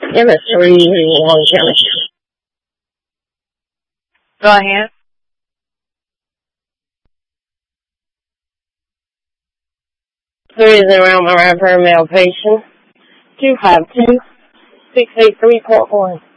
Chemistry, Long County. Go ahead. There is around my right for a male patient. 252-683.1.